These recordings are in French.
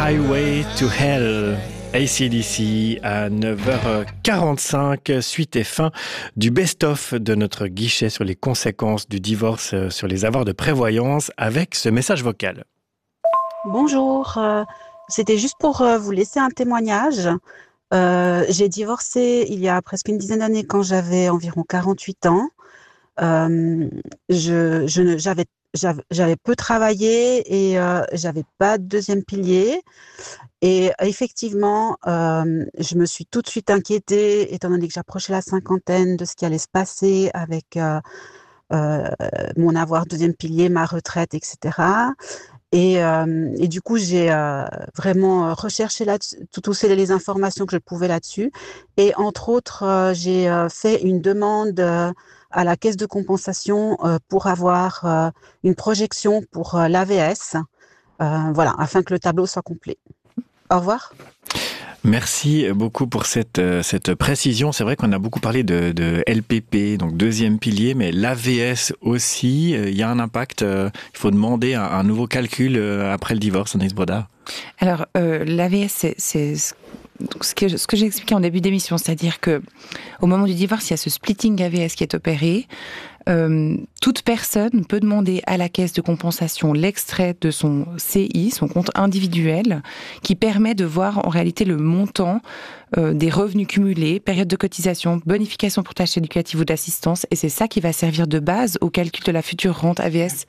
Highway to Hell, AC/DC à 9h45, suite et fin du best-of de notre guichet sur les conséquences du divorce sur les avoirs de prévoyance avec ce message vocal. Bonjour, c'était juste pour vous laisser un témoignage. J'ai divorcé il y a presque une dizaine d'années quand j'avais environ 48 ans. J'avais peu travaillé et j'avais pas de deuxième pilier. Et effectivement, je me suis tout de suite inquiétée, étant donné que j'approchais la cinquantaine, de ce qui allait se passer avec mon avoir deuxième pilier, ma retraite, etc. Et du coup, j'ai vraiment recherché toutes les informations que je pouvais là-dessus. Et entre autres, j'ai fait une demande à la caisse de compensation pour avoir une projection pour l'AVS, voilà, afin que le tableau soit complet. Au revoir. Merci beaucoup pour cette précision. C'est vrai qu'on a beaucoup parlé de LPP, donc deuxième pilier, mais l'AVS aussi, il y a un impact. Il faut demander un nouveau calcul après le divorce, Anaïs Brodard. Alors, l'AVS, c'est ce que j'ai expliqué en début d'émission, c'est-à-dire que au moment du divorce, il y a ce splitting AVS qui est opéré. Toute personne peut demander à la caisse de compensation l'extrait de son CI, son compte individuel, qui permet de voir en réalité le montant des revenus cumulés, période de cotisation, bonification pour tâches éducatives ou d'assistance, et c'est ça qui va servir de base au calcul de la future rente AVS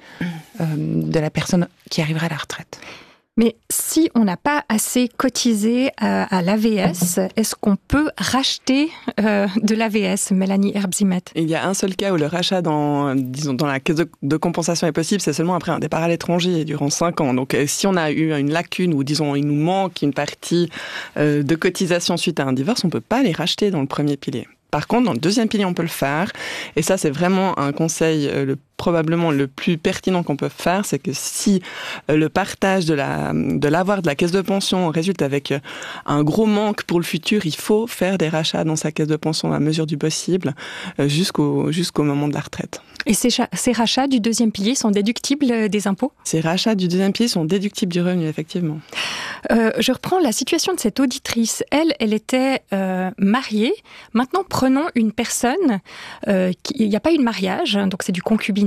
de la personne qui arrivera à la retraite. Mais si on n'a pas assez cotisé à l'AVS, est-ce qu'on peut racheter de l'AVS, Mélanie Herbzimet? Il y a un seul cas où le rachat dans la caisse de compensation est possible, c'est seulement après un départ à l'étranger durant 5 ans. Donc si on a eu une lacune ou disons il nous manque une partie de cotisation suite à un divorce, on ne peut pas les racheter dans le premier pilier. Par contre, dans le deuxième pilier, on peut le faire. Et ça, c'est vraiment un conseil probablement le plus pertinent qu'on peut faire, c'est que si le partage de l'avoir de la caisse de pension résulte avec un gros manque pour le futur, il faut faire des rachats dans sa caisse de pension à la mesure du possible jusqu'au moment de la retraite. Et ces rachats du deuxième pilier sont déductibles des impôts? Ces rachats du deuxième pilier sont déductibles du revenu, effectivement. Je reprends la situation de cette auditrice. Elle était mariée. Maintenant, prenons une personne, il n'y a pas eu de mariage, donc c'est du concubinage,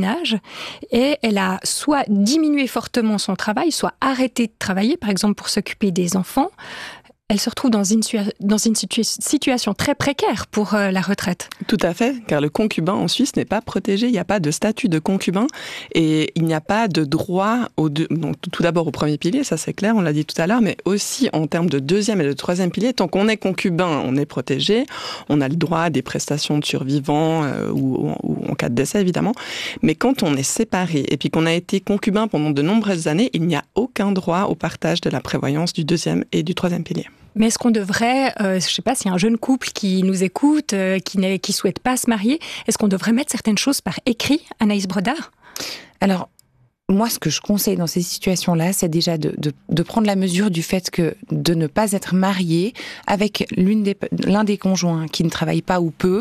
et elle a soit diminué fortement son travail, soit arrêté de travailler, par exemple pour s'occuper des enfants. Elle se retrouve dans une situation très précaire pour la retraite. Tout à fait, car le concubin en Suisse n'est pas protégé, il n'y a pas de statut de concubin et il n'y a pas de droit donc, tout d'abord au premier pilier, ça c'est clair, on l'a dit tout à l'heure, mais aussi en termes de deuxième et de troisième pilier, tant qu'on est concubin, on est protégé, on a le droit à des prestations de survivants ou en cas de décès évidemment, mais quand on est séparé et puis qu'on a été concubin pendant de nombreuses années, il n'y a aucun droit au partage de la prévoyance du deuxième et du troisième pilier. Mais est-ce qu'on devrait, je ne sais pas, s'il y a un jeune couple qui nous écoute, qui ne souhaite pas se marier, est-ce qu'on devrait mettre certaines choses par écrit, Anaïs Brodard? Alors, moi, ce que je conseille dans ces situations-là, c'est déjà de prendre la mesure du fait que de ne pas être marié avec l'un des conjoints qui ne travaille pas ou peu,